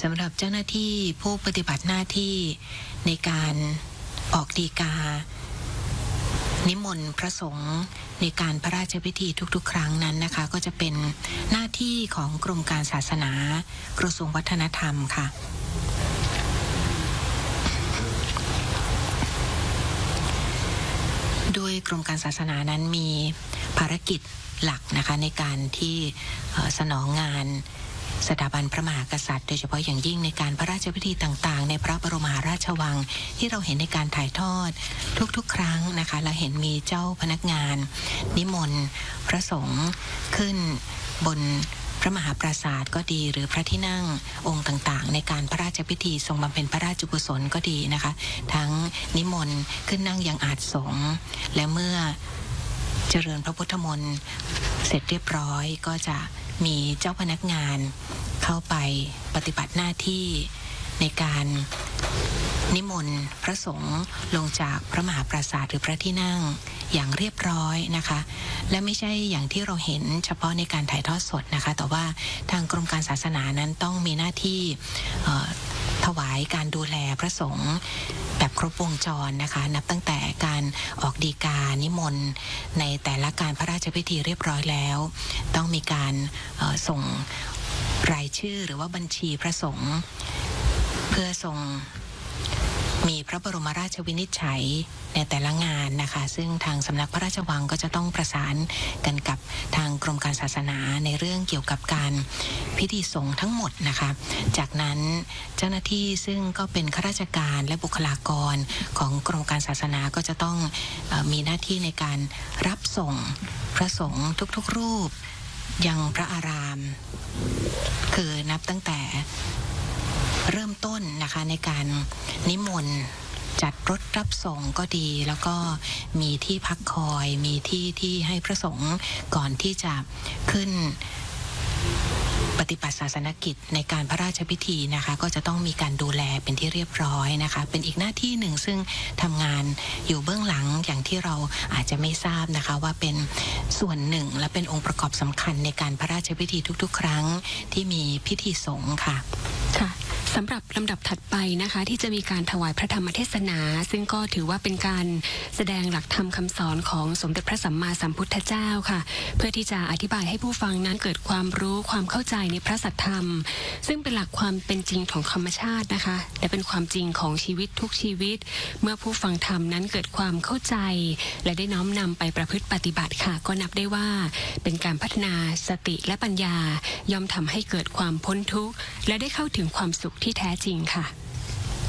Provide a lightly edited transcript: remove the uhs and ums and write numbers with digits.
สำหรับเจ้าหน้าที่ผู้ปฏิบัติหน้าที่ในการออกฎีกานิมนต์พระสงฆ์ในการพระราชพิธีทุกๆครั้งนั้นนะคะก็จะเป็นหน้าที่ของกรมการศาสนากระทรวงวัฒนธรรมค่ะโดยกรมการศาสนานั้นมีภารกิจหลักนะคะในการที่สนองงานสถาบันพระมหากษัตริย์โดยเฉพาะอย่างยิ่งในการพระราชพิธีต่างๆในพระบรมมหาราชวังที่เราเห็นในการถ่ายทอดทุกๆครั้งนะคะเราเห็นมีเจ้าพนักงานนิมนต์พระสงฆ์ขึ้นบนพระมหาปราสาทก็ดีหรือพระที่นั่งองค์ต่างๆในการพระราชพิธีทรงบำเพ็ญพระราชกุศลก็ดีนะคะทั้งนิมนต์ขึ้นนั่งยังอาสงฆ์และเมื่อเจริญพระพุทธมนต์เสร็จเรียบร้อยก็จะมีเจ้าพนักงานเข้าไปปฏิบัติหน้าที่ในการนิมนต์พระสงฆ์ลงจากพระมหาปราสาทหรือพระที่นั่งอย่างเรียบร้อยนะคะและไม่ใช่อย่างที่เราเห็นเฉพาะในการถ่ายทอดสดนะคะแต่ว่าทางกรมการศาสนานั้นต้องมีหน้าที่ถวายการดูแลพระสงฆ์แบบครบวงจรนะคะนับตั้งแต่การออกฎีกานิมนต์ในแต่ละการพระราชพิธีเรียบร้อยแล้วต้องมีการส่งรายชื่อหรือว่าบัญชีพระสงฆ์เพื่อส่งมีพระบรมราชวินิจฉัยในแต่ละงานนะคะซึ่งทางสำนักพระราชวังก็จะต้องประสานกันกับทางกรมการศาสนาในเรื่องเกี่ยวกับการพิธีสงฆ์ทั้งหมดนะคะจากนั้นเจ้าหน้าที่ซึ่งก็เป็นข้าราชการและบุคลากรของกรมการศาสนาก็จะต้องมีหน้าที่ในการรับส่งพระสงฆ์ทุกๆรูปยังพระอารามคือนับตั้งแต่เริ่มต้นนะคะในการนิมนต์จัดรถรับส่งก็ดีแล้วก็มีที่พักคอยมีที่ให้พระสงฆ์ก่อนที่จะขึ้นปฏิบัติศาสนกิจในการพระราชพิธีนะคะก็จะต้องมีการดูแลเป็นที่เรียบร้อยนะคะเป็นอีกหน้าที่หนึ่งซึ่งทำงานอยู่เบื้องหลังอย่างที่เราอาจจะไม่ทราบนะคะว่าเป็นส่วนหนึ่งและเป็นองค์ประกอบสำคัญในการพระราชพิธีทุกๆครั้งที่มีพิธีสงฆ์ค่ะสำหรับลำดับถัดไปนะคะที่จะมีการถวายพระธรรมเทศนาซึ่งก็ถือว่าเป็นการแสดงหลักธรรมคำสอนของสมเด็จพระสัมมาสัมพุทธเจ้าค่ะเพื่อที่จะอธิบายให้ผู้ฟังนั้นเกิดความรู้ความเข้าใจในพระสัทธรรมซึ่งเป็นหลักความเป็นจริงของธรรมชาตินะคะและเป็นความจริงของชีวิตทุกชีวิตเมื่อผู้ฟังธรรมนั้นเกิดความเข้าใจและได้น้อมนำไปประพฤติปฏิบัติค่ะก็นับได้ว่าเป็นการพัฒนาสติและปัญญาย่อมทำให้เกิดความพ้นทุกข์และได้เข้าถึงความสุขที่แท้จริงค่ะ